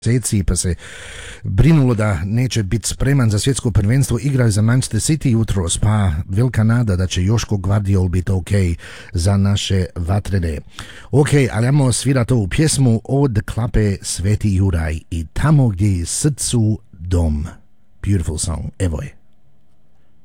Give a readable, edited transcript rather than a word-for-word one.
pa se brinulo da neće biti spreman za svjetsko prvenstvo, igraju za Manchester City jutros, pa velika nada da će Joško Gvardiol biti ok za naše vatrene. Ok, ali ajmo svirati ovu pjesmu od klape Sveti Juraj i Tamo gdje je srcu dom. Beautiful song, evo je.